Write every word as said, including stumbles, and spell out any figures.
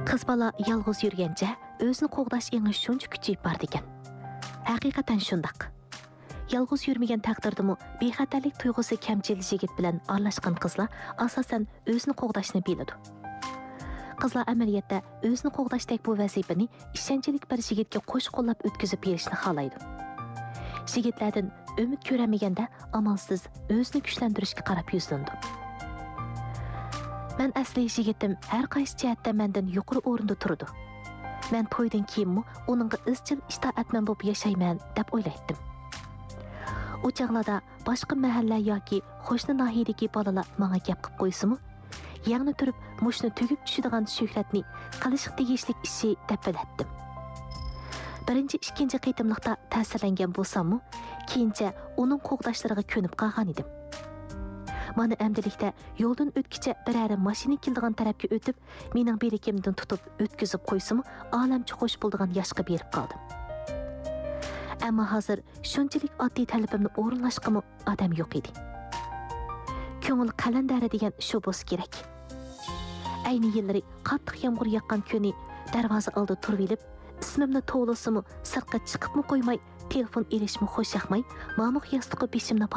Qiz bola yolg'iz yurgancha o'zini qo'g'dash engi shuncha kuchayib bordi ekan. Haqiqatan shundaq. Yolg'iz yurmagan taqdirdimi bexatarlik tuyg'usi kamchil yigit bilan aralashgan qizlar asosan o'zini qo'g'dashni biladi. Qizlar amaliyotda o'zini qo'g'dashdek bu vazifani ishonchlik bir yigitga qo'sh-qo'llab o'tkazib berishni xohlaydi. Yigitlardan umid ko'ramaganda amalsiz o'zini kuchlantirishga qarab yuzlandi. Men asli yigitim har qaysi jihatda mendan yuqori o'rinda turdi. Men to'ydan keyinmi uningga izchil itoatman bo'lib yashayman deb o'ylaydim. O chaqlarda boshqa mahalla yoki qo'shni nahiyadagi bolalar menga gap qilib qo'ysimi, yangi turib mushni tugib tushadigan shuhratni qilish tegishlik ishi deb bilatdim. Birinchi, ikkinchi qitimliqda ta'sirlangan bo'lsam-mu, keyincha uning qo'g'dashlariga ko'nib qolgan edim. Mana amdilikda yo'ldan o'tkicha birari mashina keldigan tarafga o'tib, mening belikimdan tutib o'tkazib qo'ysimi, olamcha xo'sh bo'ldigan yoshga berib qoldim. Ammo hozir shunchalik oddiy talabimni o'rinlashqimi odam yo'q edi. Ko'ngil qalandari degan shu bo'lsa kerak. Ayni yillari qattiq yomg'ir yoqqan kuni darvoza oldida turib olib, ismimni to'g'risimi sirtqa chiqibmi qo'ymay, telefon elishmi xo'sh yoqmay, mamuq yostiqi beshimni